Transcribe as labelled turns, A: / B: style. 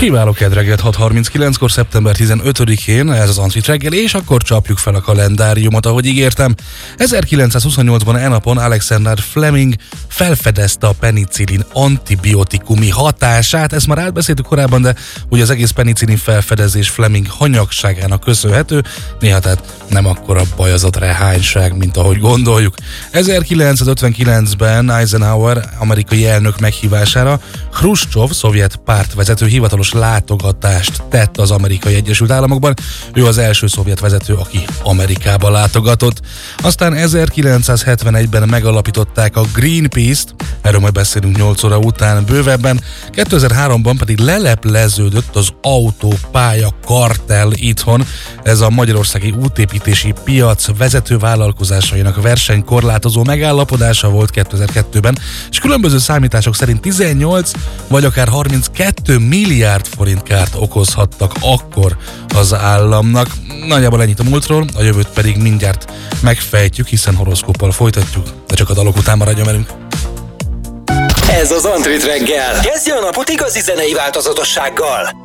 A: Kiváló kedreggelt 6:39-kor, szeptember 15-én, ez az Antrit reggel, és akkor csapjuk fel a kalendáriumot, ahogy ígértem. 1928-ban enapon Alexander Fleming felfedezte a penicillin antibiotikumi hatását. Ezt már átbeszéltük korábban, de ugye az egész penicillin felfedezés Fleming hanyagságának köszönhető, néha tehát nem akkora baj az a rehányság, mint ahogy gondoljuk. 1959-ben Eisenhower amerikai elnök meghívására Hruscsov, szovjet pártvezető hivatalos látogatást tett az Amerikai Egyesült Államokban. Ő az első szovjet vezető, aki Amerikába látogatott. Aztán 1971-ben megalapították a Greenpeace-t, erről majd beszélünk 8 óra után bővebben, 2003-ban pedig lelepleződött az autópálya kartell itthon. Ez a magyarországi útépítési piac vezető vállalkozásainak versenykorlátozó megállapodása volt 2002-ben, és különböző számítások szerint 18 vagy akár 32 milliárd forint kárt okozhattak akkor az államnak. Nagyjából ennyit a múltról, a jövőt pedig mindjárt megfejtjük, hiszen horoszkóppal folytatjuk, de csak a dalok után maradjon velünk.
B: Ez az Antrit reggel. Kezdje a napot igazi zenei változatossággal.